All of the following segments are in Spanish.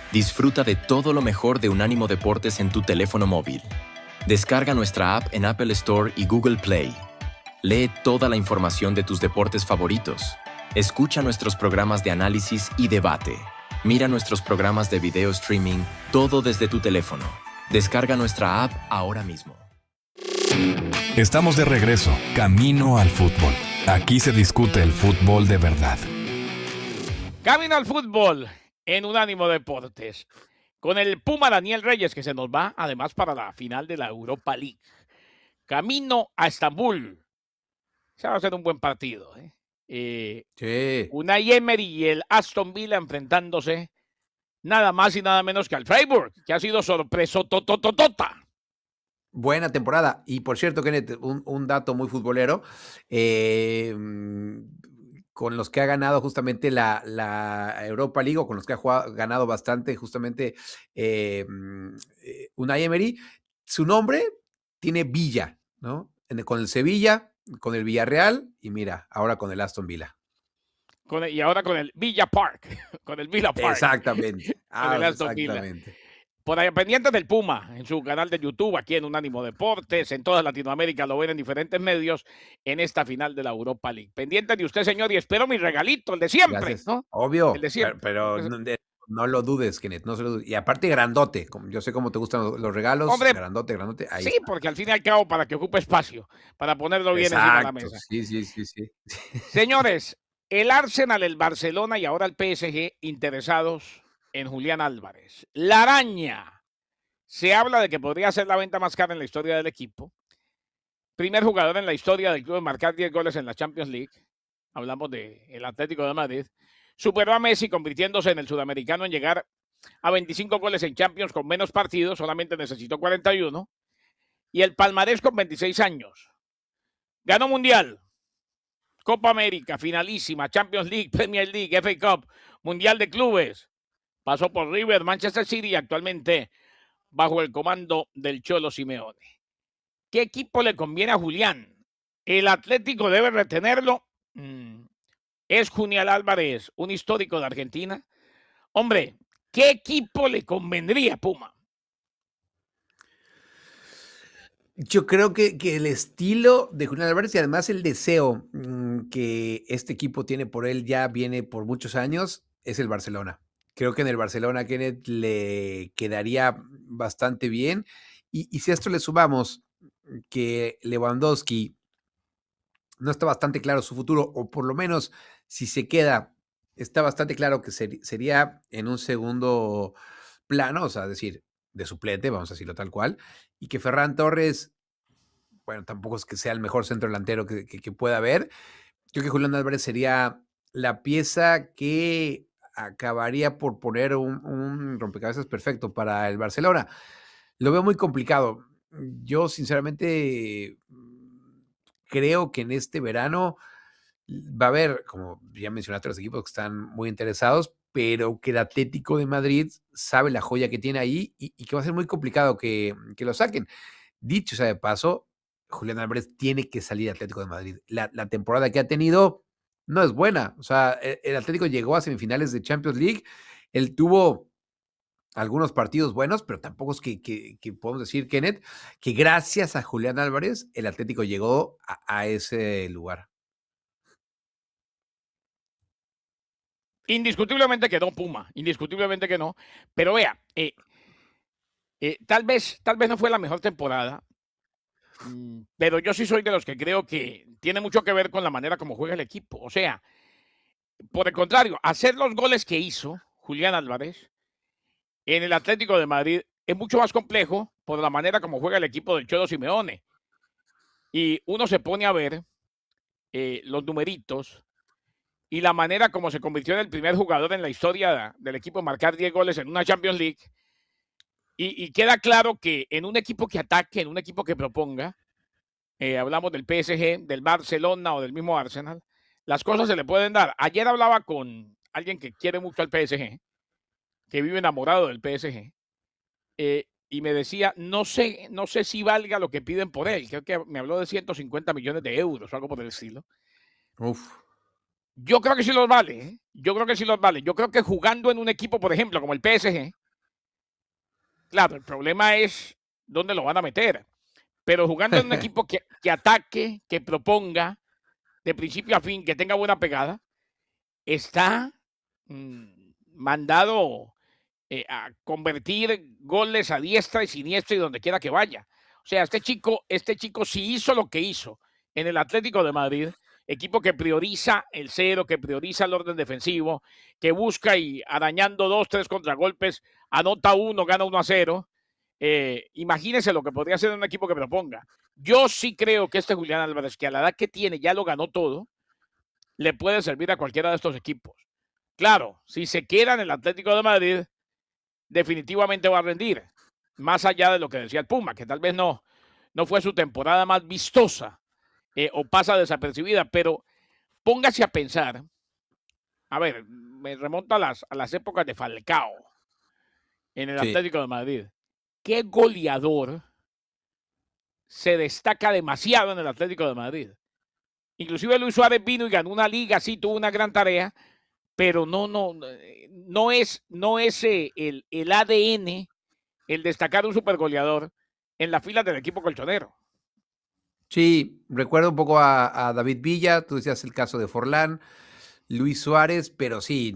Disfruta de todo lo mejor de Unánimo Deportes en tu teléfono móvil. Descarga nuestra app en Apple Store y Google Play. Lee toda la información de tus deportes favoritos. Escucha nuestros programas de análisis y debate. Mira nuestros programas de video streaming, todo desde tu teléfono. Descarga nuestra app ahora mismo. Estamos de regreso, camino al fútbol. Aquí se discute el fútbol de verdad. Camino al fútbol en Unánimo Deportes. Con el Puma Daniel Reyes, que se nos va además para la final de la Europa League. Camino a Estambul. Se va a hacer un buen partido. Sí. Unai Emery y el Aston Villa enfrentándose nada más y nada menos que al Freiburg, que ha sido sorpresotototota. Buena temporada. Y por cierto, Kenneth, un dato muy futbolero. Con los que ha ganado justamente la Europa League, o con los que ha ganado bastante justamente Unai Emery, su nombre tiene Villa, ¿no? Con el Sevilla, con el Villarreal y mira, ahora con el Aston Villa. Y ahora con el Villa Park. Con el Villa Park. Exactamente. Con el Aston Villa. Por ahí, pendientes del Puma, en su canal de YouTube, aquí en Unánimo Deportes, en toda Latinoamérica, lo ven en diferentes medios en esta final de la Europa League. Pendiente de usted, señor, y espero mi regalito, el de siempre, Gracias. ¿no? Obvio, el de siempre. pero no lo dudes, Kenneth, no se lo dudes. Y aparte grandote, yo sé cómo te gustan los regalos, hombre, grandote. Ahí sí, está. porque al fin y al cabo, para que ocupe espacio, para ponerlo bien encima de la mesa. Sí. Señores, el Arsenal, el Barcelona y ahora el PSG interesados en Julián Álvarez. La Araña. Se habla de que podría ser la venta más cara en la historia del equipo. Primer jugador en la historia del club en marcar 10 goles en la Champions League. Hablamos del Atlético de Madrid. Superó a Messi convirtiéndose en el sudamericano en llegar a 25 goles en Champions con menos partidos. Solamente necesitó 41. Y el palmarés con 26 años. Ganó Mundial, Copa América, finalísima, Champions League, Premier League, FA Cup, Mundial de Clubes. Pasó por River, Manchester City y actualmente bajo el comando del Cholo Simeone. ¿Qué equipo le conviene a Julián? ¿El Atlético debe retenerlo? ¿Es Julián Álvarez un histórico de Argentina? Hombre, ¿qué equipo le convendría, Puma? Yo creo que el estilo de Julián Álvarez y además el deseo que este equipo tiene por él ya viene por muchos años, es el Barcelona. Creo que en el Barcelona Kenneth le quedaría bastante bien. Y si a esto le sumamos que Lewandowski no está bastante claro su futuro, o por lo menos si se queda, está bastante claro que sería en un segundo plano, o sea, es decir, de suplente, vamos a decirlo tal cual, y que Ferran Torres, bueno, tampoco es que sea el mejor centro delantero que pueda haber. Creo que Julián Álvarez sería la pieza que acabaría por poner un rompecabezas perfecto para el Barcelona. Lo veo muy complicado. Yo, sinceramente, creo que en este verano va a haber, como ya mencionaste, los equipos que están muy interesados, pero que el Atlético de Madrid sabe la joya que tiene ahí y que va a ser muy complicado que lo saquen. Dicho sea de paso, Julián Álvarez tiene que salir Atlético de Madrid. La temporada que ha tenido no es buena. O sea, el Atlético llegó a semifinales de Champions League. Él tuvo algunos partidos buenos, pero tampoco es que podemos decir, Kenneth, que gracias a Julián Álvarez el Atlético llegó a ese lugar. Indiscutiblemente que no, Puma. Indiscutiblemente que no. Pero vea, tal vez no fue la mejor temporada. Pero yo sí soy de los que creo que tiene mucho que ver con la manera como juega el equipo. O sea, por el contrario, hacer los goles que hizo Julián Álvarez en el Atlético de Madrid es mucho más complejo por la manera como juega el equipo del Cholo Simeone. Y uno se pone a ver los numeritos y la manera como se convirtió en el primer jugador en la historia del equipo en marcar 10 goles en una Champions League. Y queda claro que en un equipo que ataque, en un equipo que proponga, hablamos del PSG, del Barcelona o del mismo Arsenal, las cosas se le pueden dar. Ayer hablaba con alguien que quiere mucho al PSG, que vive enamorado del PSG, y me decía, no sé si valga lo que piden por él. Creo que me habló de 150 millones de euros o algo por el estilo. Uf. Yo creo que sí los vale. Yo creo que sí los vale. Yo creo que jugando en un equipo, por ejemplo, como el PSG, Claro, el problema es dónde lo van a meter. Pero jugando en un equipo que ataque, que proponga de principio a fin, que tenga buena pegada, está mandado a convertir goles a diestra y siniestra y donde quiera que vaya. O sea, este chico sí hizo lo que hizo en el Atlético de Madrid, equipo que prioriza el cero, que prioriza el orden defensivo, que busca y arañando 2, 3 contragolpes, anota 1, gana 1-0. Imagínense lo que podría hacer un equipo que proponga. Yo sí creo que este Julián Álvarez, que a la edad que tiene ya lo ganó todo, le puede servir a cualquiera de estos equipos. Claro, si se queda en el Atlético de Madrid, definitivamente va a rendir, más allá de lo que decía el Puma, que tal vez no fue su temporada más vistosa o pasa desapercibida, pero póngase a pensar, a ver, me remonto a las épocas de Falcao en el Sí. Atlético de Madrid. ¿Qué goleador se destaca demasiado en el Atlético de Madrid? Inclusive Luis Suárez vino y ganó una liga, sí, tuvo una gran tarea, pero no es el ADN el destacar un supergoleador en la fila del equipo colchonero. Sí, recuerdo un poco a David Villa, tú decías el caso de Forlán, Luis Suárez, pero sí,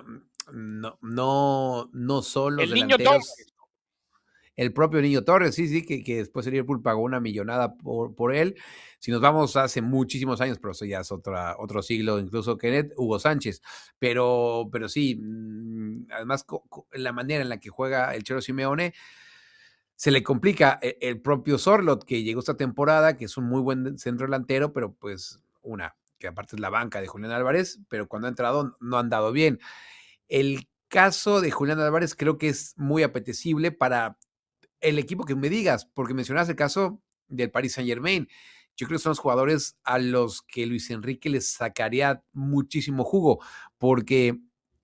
no son los El Niño delanteros. Torres. El propio Niño Torres, sí, que después el Liverpool pagó una millonada por él. Si nos vamos hace muchísimos años, pero eso ya es otro siglo, incluso Kenneth, Hugo Sánchez. Pero sí, además la manera en la que juega el Cholo Simeone, se le complica el propio Sorloth, que llegó esta temporada, que es un muy buen centro delantero, pero pues que aparte es la banca de Julián Álvarez, pero cuando ha entrado no han dado bien. El caso de Julián Álvarez creo que es muy apetecible para el equipo que me digas, porque mencionabas el caso del Paris Saint-Germain. Yo creo que son los jugadores a los que Luis Enrique les sacaría muchísimo jugo, porque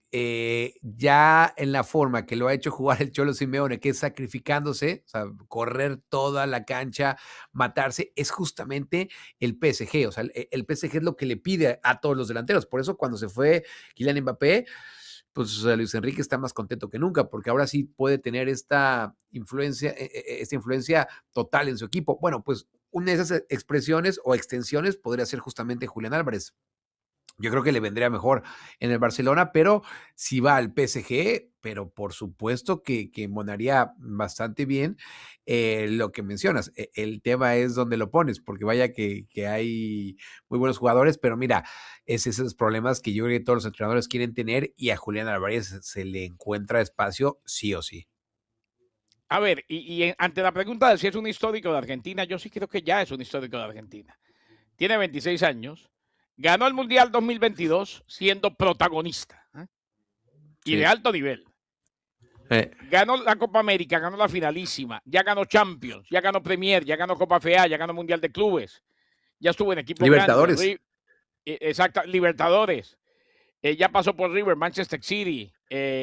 ya en la forma que lo ha hecho jugar el Cholo Simeone, que es sacrificándose, o sea, correr toda la cancha, matarse, es justamente el PSG. O sea, el PSG es lo que le pide a todos los delanteros. Por eso cuando se fue Kylian Mbappé, pues Luis Enrique está más contento que nunca, porque ahora sí puede tener esta influencia total en su equipo. Bueno, pues una de esas expresiones o extensiones podría ser justamente Julián Álvarez. Yo creo que le vendría mejor en el Barcelona, pero si va al PSG, pero por supuesto que monaría bastante bien lo que mencionas. El tema es dónde lo pones, porque vaya que hay muy buenos jugadores, pero mira, es esos problemas que yo creo que todos los entrenadores quieren tener y a Julián Álvarez se le encuentra espacio sí o sí. A ver, ante la pregunta de si es un histórico de Argentina, yo sí creo que ya es un histórico de Argentina. Tiene 26 años, ganó el Mundial 2022 siendo protagonista y de alto nivel. Ganó la Copa América, ganó la finalísima, ya ganó Champions, ya ganó Premier, ya ganó Copa FA, ya ganó Mundial de Clubes, ya estuvo en equipo Libertadores. grande. Exacto, Libertadores. Ya pasó por River, Manchester City,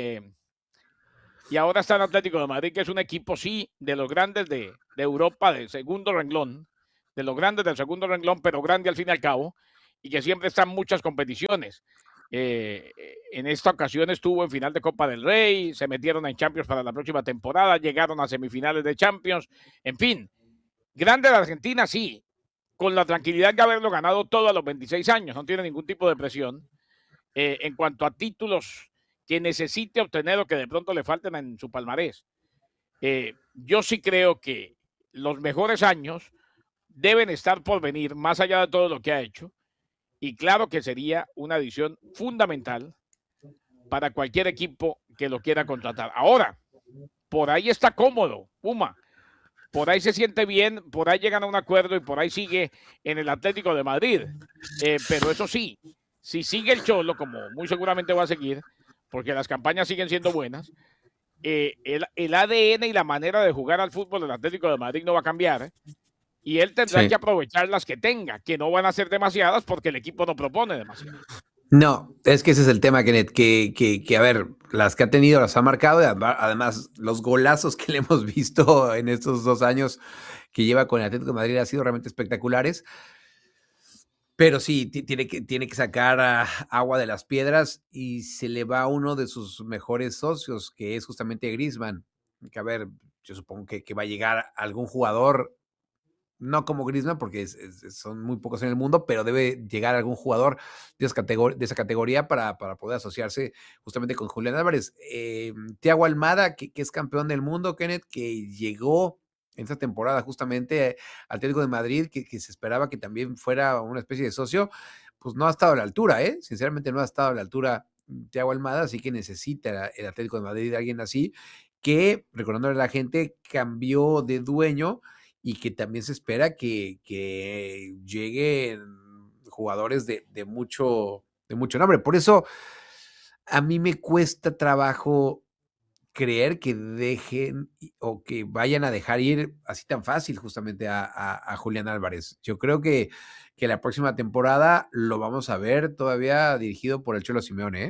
y ahora está en Atlético de Madrid, que es un equipo, sí, de los grandes de Europa, de segundo renglón, de los grandes del segundo renglón, pero grande al fin y al cabo, y que siempre está en muchas competiciones. En esta ocasión estuvo en final de Copa del Rey, se metieron en Champions para la próxima temporada, llegaron a semifinales de Champions, en fin, grande de Argentina, sí, con la tranquilidad de haberlo ganado todo a los 26 años, no tiene ningún tipo de presión. En cuanto a títulos que necesite obtener o que de pronto le falten en su palmarés. Yo sí creo que los mejores años deben estar por venir, más allá de todo lo que ha hecho, y claro que sería una adición fundamental para cualquier equipo que lo quiera contratar. Ahora, por ahí está cómodo, Puma, por ahí se siente bien, por ahí llegan a un acuerdo y por ahí sigue en el Atlético de Madrid. Pero eso sí, si sigue el Cholo, como muy seguramente va a seguir, porque las campañas siguen siendo buenas, el ADN y la manera de jugar al fútbol del Atlético de Madrid no va a cambiar, y él tendrá que aprovechar las que tenga, que no van a ser demasiadas porque el equipo no propone demasiado. No, es que ese es el tema, Kenneth, que a ver, las que ha tenido las ha marcado, y además los golazos que le hemos visto en estos 2 años que lleva con el Atlético de Madrid han sido realmente espectaculares. Pero sí, tiene que sacar agua de las piedras y se le va uno de sus mejores socios, que es justamente Griezmann. Que a ver, yo supongo que va a llegar algún jugador, no como Griezmann, porque son muy pocos en el mundo, pero debe llegar algún jugador de esa categoría para poder asociarse justamente con Julián Álvarez. Thiago Almada, que es campeón del mundo, Kenneth, que llegó en esta temporada justamente al Atlético de Madrid, que se esperaba que también fuera una especie de socio, pues no ha estado a la altura, sinceramente no ha estado a la altura Thiago Almada, así que necesita el Atlético de Madrid de alguien así, que, recordándole a la gente, cambió de dueño, y que también se espera que lleguen jugadores de mucho nombre. Por eso a mí me cuesta trabajo creer que dejen o que vayan a dejar ir así tan fácil justamente a Julián Álvarez. Yo creo que la próxima temporada lo vamos a ver todavía dirigido por el Cholo Simeone,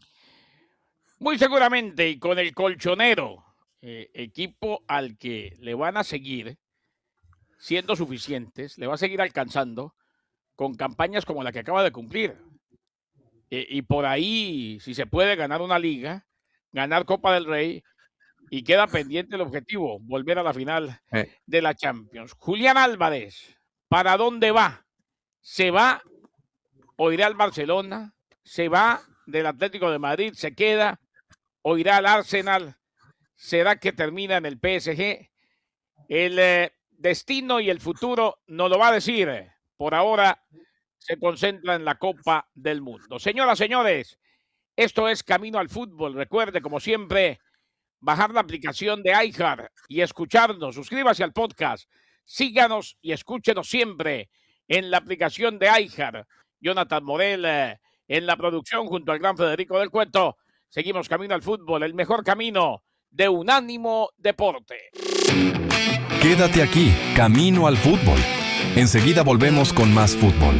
Muy seguramente, y con el colchonero, equipo al que le van a seguir siendo suficientes, le va a seguir alcanzando con campañas como la que acaba de cumplir. Y por ahí, si se puede, ganar una liga, ganar Copa del Rey, y queda pendiente el objetivo, volver a la final de la Champions. Julián Álvarez, ¿para dónde va? ¿Se va o irá al Barcelona? ¿Se va del Atlético de Madrid? ¿Se queda o irá al Arsenal? ¿Será que termina en el PSG? El destino y el futuro nos lo va a decir. Por ahora se concentra en la Copa del Mundo. Señoras, señores, esto es Camino al Fútbol. Recuerde, como siempre, bajar la aplicación de iHeart y escucharnos. Suscríbase al podcast. Síganos y escúchenos siempre en la aplicación de iHeart. Jonathan Morel en la producción junto al gran Federico del Cuento. Seguimos Camino al Fútbol, el mejor camino de Unánimo Deporte. Quédate aquí, Camino al Fútbol. Enseguida volvemos con más fútbol.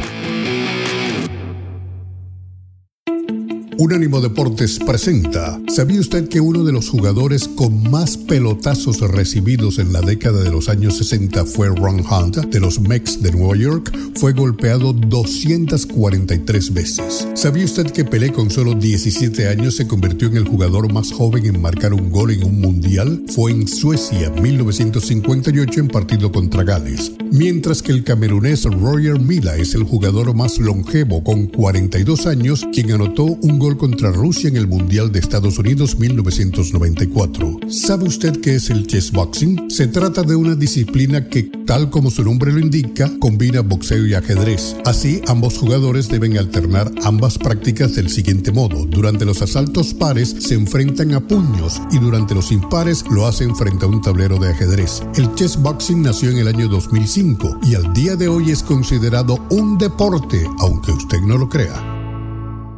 Unánimo Deportes presenta. ¿Sabía usted que uno de los jugadores con más pelotazos recibidos en la década de los años 60 fue Ron Hunt, de los Mets de Nueva York? Fue golpeado 243 veces. ¿Sabía usted que Pelé, con solo 17 años, se convirtió en el jugador más joven en marcar un gol en un mundial? Fue en Suecia, 1958, en partido contra Gales. Mientras que el camerunés Roger Milla es el jugador más longevo, con 42 años, quien anotó un gol contra Rusia en el Mundial de Estados Unidos 1994. ¿Sabe usted qué es el chessboxing? Se trata de una disciplina que, tal como su nombre lo indica, combina boxeo y ajedrez. Así, ambos jugadores deben alternar ambas prácticas del siguiente modo. Durante los asaltos pares se enfrentan a puños y durante los impares lo hacen frente a un tablero de ajedrez. El chessboxing nació en el año 2005 y al día de hoy es considerado un deporte, aunque usted no lo crea.